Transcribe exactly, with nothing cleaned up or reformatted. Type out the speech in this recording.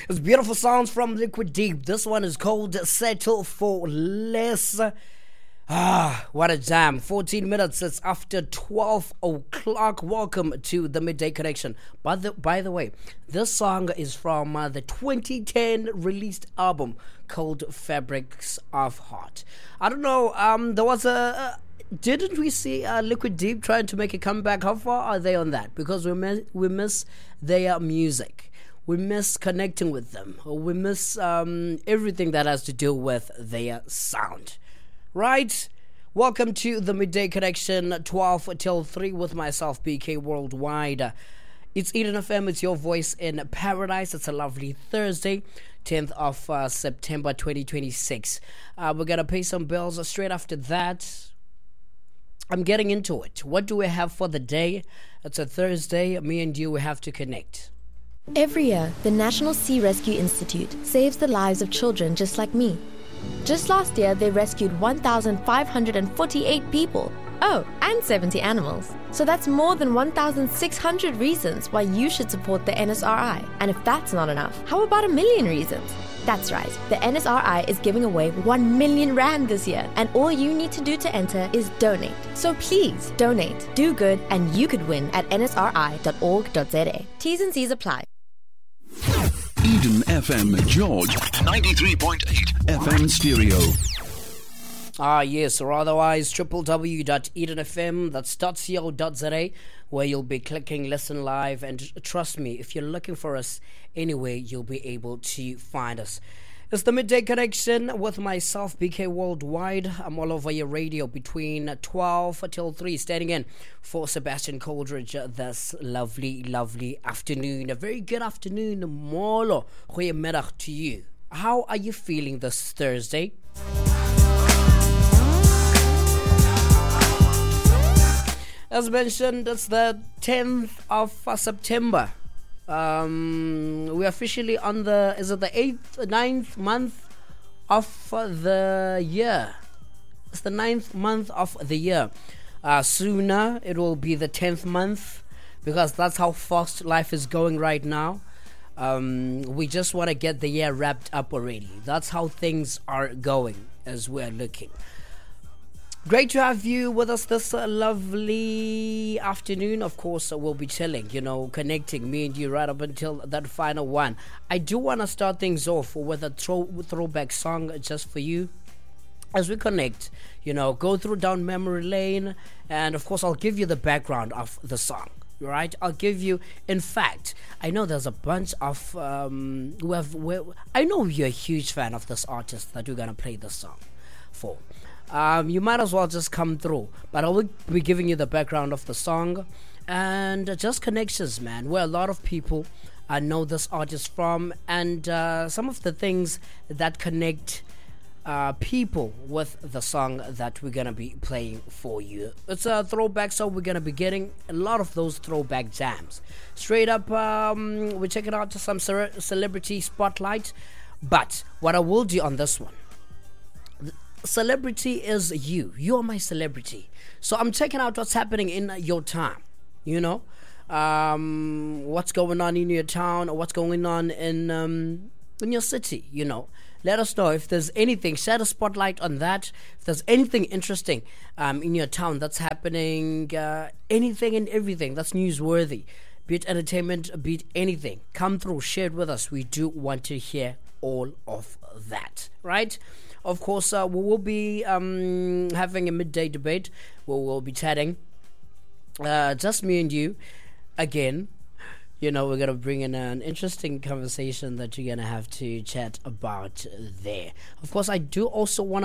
It's beautiful sounds from Liquid Deep. This one is called Settle for Less. Ah, what a jam. fourteen minutes, it's after twelve o'clock. Welcome to the Midday Connection. By the, by the way, this song is from uh, the twenty ten released album called Fabrics of Heart. I don't know, um, there was a... a Didn't we see uh, Liquid Deep trying to make a comeback? How far are they on that? Because we miss, we miss their music. We miss connecting with them. We miss um, everything that has to do with their sound. Right? Welcome to the Midday Connection, twelve till three with myself, B K Worldwide. It's Eden F M, it's your voice in paradise. It's a lovely Thursday, tenth of uh, September twenty twenty-six. Uh, we're going to pay some bills straight after that. I'm getting into it. What do we have for the day? It's a Thursday. Me and you, we have to connect. Every year, the National Sea Rescue Institute saves the lives of children just like me. Just last year, they rescued one thousand five hundred forty-eight people. Oh, and seventy animals. So that's more than one thousand six hundred reasons why you should support the N S R I. And if that's not enough, how about a million reasons? That's right, the N S R I is giving away one million rand this year, and all you need to do to enter is donate. So please, donate, do good, and you could win at n s r i dot org dot z a. T's and C's apply. Eden F M George, ninety-three point eight F M stereo. Ah, yes, or otherwise, w w w dot eden f m, that's .co dot z a, where you'll be clicking listen live. And trust me, if you're looking for us anyway, you'll be able to find us. It's the Midday Connection with myself, B K Worldwide. I'm all over your radio between twelve till three, standing in for Sebastian Coldridge this lovely, lovely afternoon. A very good afternoon, Molo. Goeiemiddag to you. How are you feeling this Thursday? As mentioned, it's the tenth of September. Um, we're officially on the, is it the eighth, ninth month of the year? It's the ninth month of the year. Uh, sooner, it will be the tenth month, because that's how fast life is going right now. Um, we just want to get the year wrapped up already. That's how things are going as we're looking. Great to have you with us this uh, lovely afternoon. Of course, uh, we'll be chilling, you know, connecting, me and you, right up until that final one. I do want to start things off with a throw, throwback song just for you as we connect, you know, go through down memory lane. And, of course, I'll give you the background of the song, right? I'll give you, in fact, I know there's a bunch of, um, who have, who, I know you're a huge fan of this artist that we're going to play this song for. Um, you might as well just come through. But I will be giving you the background of the song and just connections, man, where a lot of people uh, know this artist from, and uh, some of the things that connect uh, people with the song that we're going to be playing for you. It's a throwback, so we're going to be getting a lot of those throwback jams. Straight up, um, we're checking out some ce- celebrity spotlight. But what I will do on this one, celebrity is you. You're my celebrity. So I'm checking out what's happening in your town. You know, um, what's going on in your town, or what's going on in um, in your city. You know, let us know if there's anything. Shed a spotlight on that. If there's anything interesting um, in your town that's happening, uh, anything and everything that's newsworthy, be it entertainment, be it anything, come through, share it with us. We do want to hear all of that, right? Of course, uh, we will be um, having a midday debate where we'll be chatting. Uh, just me and you. Again, you know, we're going to bring in an interesting conversation that you're going to have to chat about there. Of course, I do also want to